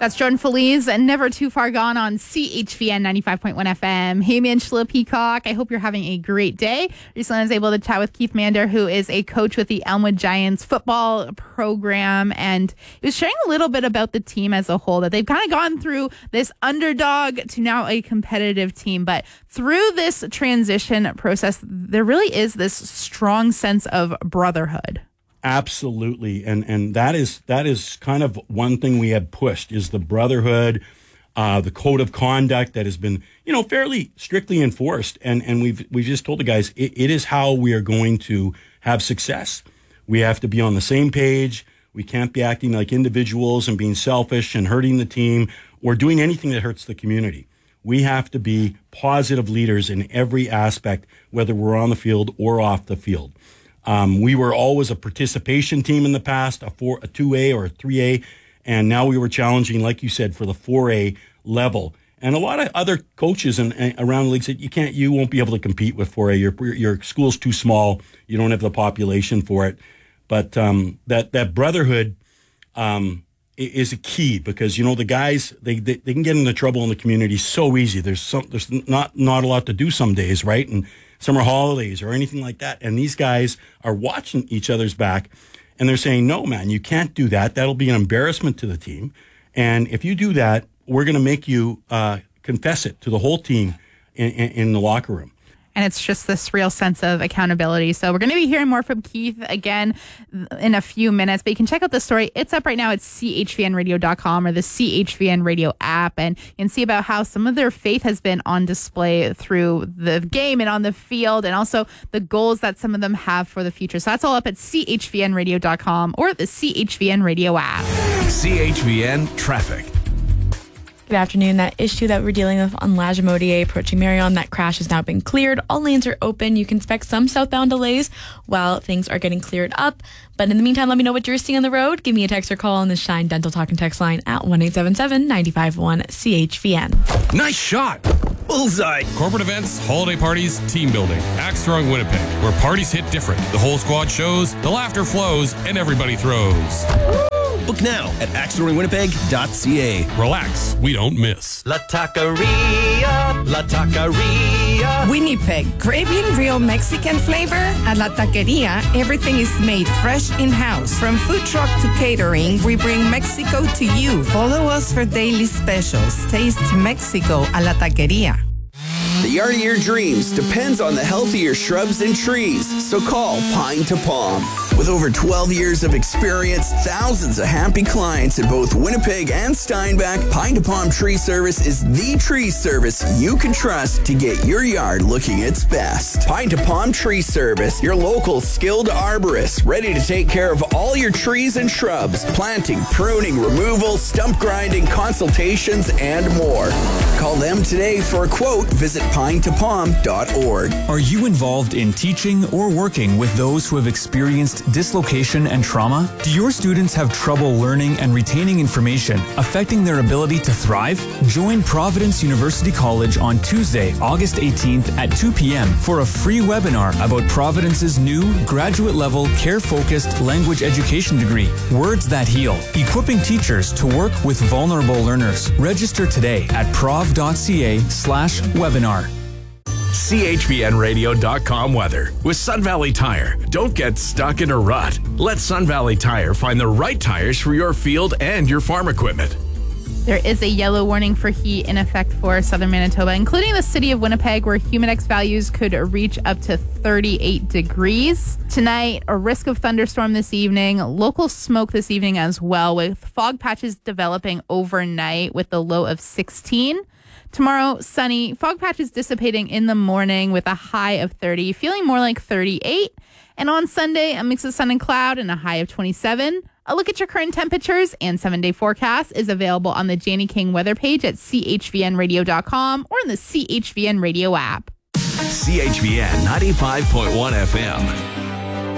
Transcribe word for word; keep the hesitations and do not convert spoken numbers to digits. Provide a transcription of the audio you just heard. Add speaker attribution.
Speaker 1: That's Jordan Feliz and Never Too Far Gone on C H V N ninety-five point one F M. Hey, man, Angela Peacock. I hope you're having a great day. Recently, I was able to chat with Keith Mander, who is a coach with the Elmwood Giants football program. And he was sharing a little bit about the team as a whole, that they've kind of gone through this underdog to now a competitive team. But through this transition process, there really is this strong sense of brotherhood.
Speaker 2: Absolutely. And and that is that is kind of one thing we have pushed is the brotherhood, uh, the code of conduct that has been, you know, fairly strictly enforced. And and we've we've just told the guys it, it is how we are going to have success. We have to be on the same page. We can't be acting like individuals and being selfish and hurting the team or doing anything that hurts the community. We have to be positive leaders in every aspect, whether we're on the field or off the field. Um, we were always a participation team in the past, a four, a two A or a three A, and now we were challenging, like you said, for the four A level. And a lot of other coaches and around the league said, you can't, you won't be able to compete with four A. Your your school's too small. You don't have the population for it. But um, that that brotherhood um, is a key because you know the guys they, they they can get into trouble in the community so easy. There's some there's not not a lot to do some days, right? And summer holidays or anything like that. And these guys are watching each other's back and they're saying, no, man, you can't do that. That'll be an embarrassment to the team. And if you do that, we're going to make you uh, confess it to the whole team in, in, in the locker room.
Speaker 1: And it's just this real sense of accountability. So we're going to be hearing more from Keith again in a few minutes. But you can check out the story. It's up right now at C H V N radio dot com or the C H V N Radio app. And you can see about how some of their faith has been on display through the game and on the field, and also the goals that some of them have for the future. So that's all up at C H V N radio dot com or the C H V N Radio app.
Speaker 3: C H V N Traffic.
Speaker 4: Good afternoon. That issue that we're dealing with on Lagimodier approaching Marion, that crash has now been cleared. All lanes are open. You can expect some southbound delays while things are getting cleared up. But in the meantime, let me know what you're seeing on the road. Give me a text or call on the Shine Dental Talk and Text line at one eight seven seven, nine five one, C H V N.
Speaker 3: Nice shot. Bullseye.
Speaker 5: Corporate events, holiday parties, team building. Axe Throwing Winnipeg, where parties hit different. The whole squad shows, the laughter flows, and everybody throws.
Speaker 3: Book now at axe throwing winnipeg dot c a.
Speaker 5: Relax, we don't miss.
Speaker 6: La Taqueria, La Taqueria.
Speaker 7: Winnipeg, craving real Mexican flavor? At La Taqueria, everything is made fresh in-house. From food truck to catering, we bring Mexico to you. Follow us for daily specials. Taste Mexico a La Taqueria.
Speaker 8: The yard of your dreams depends on the health of your shrubs and trees, so call Pine to Palm. With over twelve years of experience, thousands of happy clients in both Winnipeg and Steinbach, Pine to Palm Tree Service is the tree service you can trust to get your yard looking its best. Pine to Palm Tree Service, your local skilled arborist, ready to take care of all your trees and shrubs, planting, pruning, removal, stump grinding, consultations, and more. Call them today for a quote. Visit pine to palm dot org.
Speaker 9: Are you involved in teaching or working with those who have experienced dislocation and trauma? Do your students have trouble learning and retaining information, affecting their ability to thrive? Join Providence University College on Tuesday, August eighteenth at two p.m. for a free webinar about Providence's new graduate-level care-focused language education degree, Words That Heal, equipping teachers to work with vulnerable learners. Register today at prov dot c a slash webinar.
Speaker 3: C H V N radio dot com weather. With Sun Valley Tire, don't get stuck in a rut. Let Sun Valley Tire find the right tires for your field and your farm equipment.
Speaker 1: There is a yellow warning for heat in effect for southern Manitoba, including the city of Winnipeg, where humidex values could reach up to thirty-eight degrees. Tonight, a risk of thunderstorm this evening, local smoke this evening as well, with fog patches developing overnight with a low of sixteen. Tomorrow, sunny, fog patches dissipating in the morning with a high of thirty, feeling more like thirty-eight. And on Sunday, a mix of sun and cloud and a high of twenty-seven. A look at your current temperatures and seven-day forecast is available on the Janie King weather page at C H V N radio dot com or in the C H V N Radio app.
Speaker 3: C H V N ninety-five point one F M.